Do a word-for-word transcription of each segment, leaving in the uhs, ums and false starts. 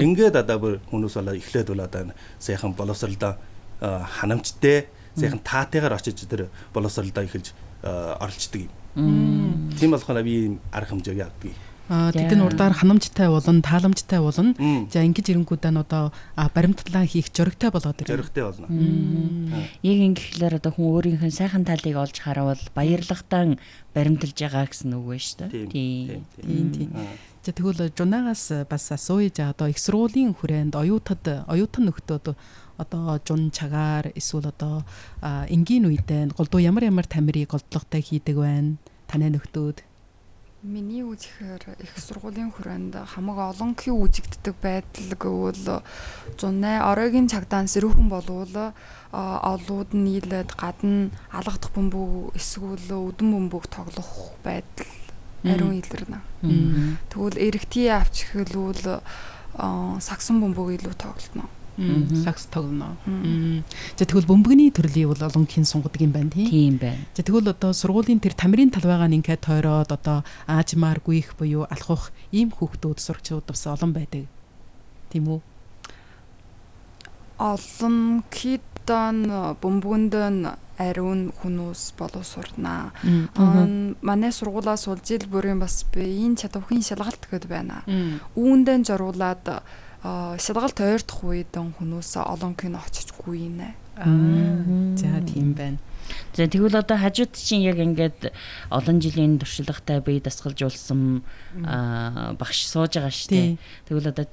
ингээд одоо бүр хүмүүс болоо эхлээд бол одоо сайхан боловсролдоо ханамжтай сайхан таатайгаар очиж тэр боловсролдоо эхэлж оролцдог юм. Тийм болохоор би арга хэмжээг яадаг. А тэдний урдаар ханамжтай болон тааламжтай болон за ингэж ирэнгүүтээ нь одоо баримтлаа хийх зоригтой болоод ирнэ. Зоригтой болно. Яг ингэхлээр одоо хүн өөрийнх нь сайхан талыг олж харавал баярлагтан баримталж байгаа гэсэн үг байна шүү дээ. Тийм. Тийм тийм. За тэгвэл жунаагаас бас асууж одоо их сургуулийн хүрээнд оюутад оюутан нөхдөөд одоо жун чагаар эсвэл одоо энгийн үедээ голдуу ямар ямар тамирыг голдлоготой хийдэг байна таны нөхдөөд? Миний үзэхээр их сургуулийн хүрээнд хамаг олонхын үзэгддэг байдал гэвэл зуны оройгийн цагдаа сэрүүхэн болвол олууд нийлээд гадна алгадах бөмбөг эсвэл өдөн бөмбөг тоглох байдал ариун илэрнэ. Тэгвэл эрэгтэй авч хэлвэл сагсан бөмбөг илүү тоглоно. Сакс тоглоно. За тэгвэл бөмбөгний төрлийг бол олонхын сунгаддаг юм байна тийм. Тийм байна. За тэгвэл одоо сургуулийн тэр тамирын талбайгаа ингээд тойроод одоо аажмаар гүйх буюу алхах ийм хүүхдүүд сурагчид бас олон байдаг. Тийм үү? Олон кидан бөмбөгөнд нь ариун хүмүүс боловсурнаа. Манай сургуулаас бол жил бүрийн бас биеийн чадвархын шалгалт гэдэг байна. Үүндээ зориулаад шалгалт ойртох үед хүмүүс олон кино очижгүй нэ. За тийм байна. За тэгвэл одоо хажууд чинь яг ингээд олон жилийн туршлагатай бие дасгалжуулсан багш сууж байгаа шүү дээ. Тэгвэл одоо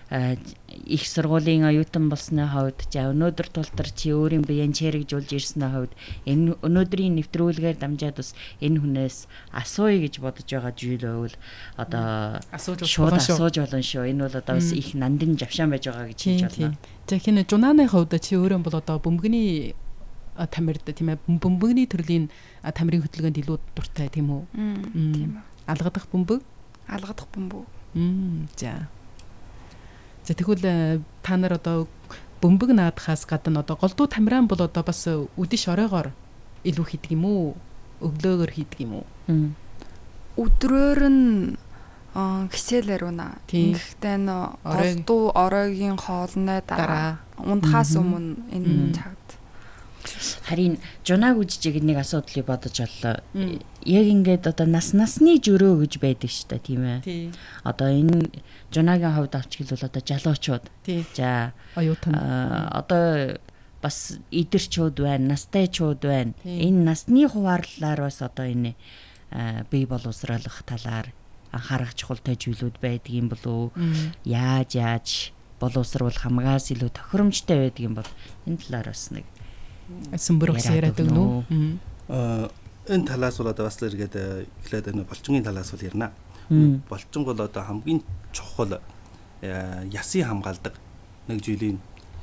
их сургуулийн оюутан болсны хувьд за өнөөдөр тултар чи өөрийн биеийн чирэгжүүлж ирсний хувьд энэ өнөөдрийн нэвтрүүлгээр дамжаад бас энэ хүнээс асууя гэж бодож байгаа зүйл байвал одоо шууд асууж болно шүү. Энэ бол одоо бас их нандин завшаан байж байгаа гэж хэлж байна. За хин жунааны хувьд чи өөрөө бол одоо бөмбөгний тамирд тийм ээ бөмбөгний төрлийн тамирын хөтөлгөөнд илүү дуртай тийм үү? Тийм үү. Алгадах бөмбөг? Алгадах бөмбөг. За. За тэгвэл та нар одоо бөмбөг наадахаас гадна одоо голдуу тамиран бол одоо бас үдэш оройгоор илүү хийдэг юм уу? Өглөөгөр хийдэг юм уу? Өдрөөр нь гисэлэр үнэ. Ингэхдээ н голдуу оройгийн хоолны дараа унтахаас өмнө энэ цагт харин жунааг үжижиг нэг асуудлыг бодож оллоо. Яг ингээд одоо нас насны жөрөө гэж байдаг шүү дээ тийм ээ. Одоо энэ жунаагийн хувьд авч хэлбэл одоо жалуучууд. За оюутан одоо бас идэрчүүд байна, настайчууд байна. Энэ насны хуваарлалаар бас одоо энэ бие боловсруулах талаар анхаарах чухалтай зүйлүүд байдаг юм болов уу? Яаж яаж боловсруулах хамгаас илүү тохиромжтой байдаг юм бол энэ талаар бас нэг Сүмбэр ус яриад өгнө үү? Аа энэ талаас бол одоо бас л эргээд эхлээд энэ болчингийн талаас бол ярина. Болчин бол одоо хамгийн чухал ясын хамгаалдаг нэг зүйлийн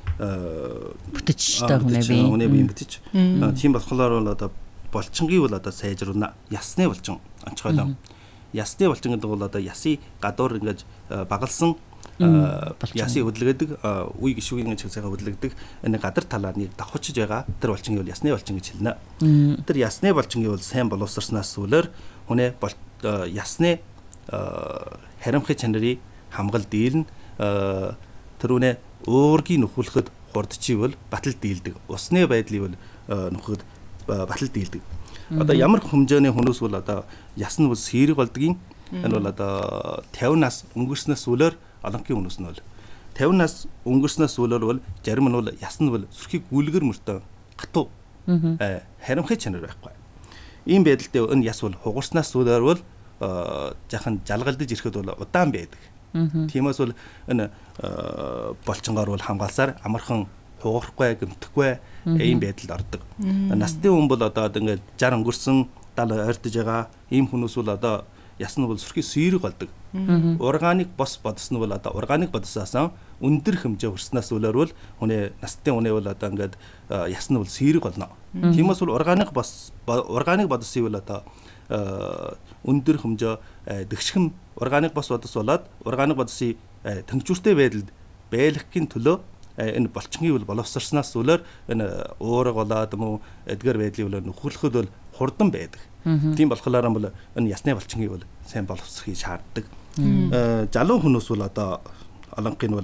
бүтэж та хүнээ бий. Хүнээ бий бүтэж. Тийм болохоор бол одоо болчингийн бол одоо сайжруулна. Ясны болчин онцгойлоо. Ясны болчин гэдэг бол одоо ясын гадуур ингэж багалсан ясын хөдөлгөдөг үе гişүүгийн чигсайгаа хөдөлгөдөг энэ гадар талаа нэг давхучж байгаа тэр болчингийн бол ясны болчин гэж хэлнэ. Тэр ясны болчингийн бол сайн боловсрснаас сүлээр хүнээ ясны харимхын чанарыг хамгал дийлнэ. Тэрүүнээ өөргийн нөхүүлэхэд хурдчийвэл батал дийлдэг. Усны байдлыг бол нөхөд батал дийлдэг. Одоо ямар хэмжээний хүмүүс бол одоо ясны бол сэрэг болдгийн энэ бол одоо пятьдесят нас өнгөрснөөс сүлээр олонхын хүмүүс нь бол пятьдесят нас өнгөрснөөс сүлээр бол зарим нь бол ясны бол сүрхийг гүлгэр мөртөө хатуу харимхын чанар байхгүй. Ийм байдалтай энэ яс бол хугарснаас сүлээр бол жахан жалгалдаж ирэхэд бол удаан байдаг. Тиймээс бол энэ болчингоор бол хамгаалсаар амархан хугарахгүй гэмтэхгүй ийм байдалд ордог. Насны хүн бол одоо ингээд шарх өнгөрсөн дал ойртож байгаа ийм хүмүүс бол одоо ясны бол сүрхий сэрэг болдог. Органик бос бодсон нь бол одоо органик бодсоос өндөр хэмжээ хүрснээс үлээр бол хүний насны хүний бол одоо ингээд ясны бол сэрэг болно. Тиймээс бол органик бос органик бодсон бол одоо өндөр хэмжээ дэгшхэм органик бос бодос болоод органик бодсын тэнцвэртэй байдалд байлгахын төлөө энэ болчингийн бол боловсрснаас үлээр энэ уурга болоод юм уу эдгэр байдлыг бол нөхөрлөхөд бол хурдан байдаг. Тийм болохоор бол энэ ясны болчингийн бол сайн боловсрохыг шаарддаг. Залуу хүмүүс бол одоо олонхын бол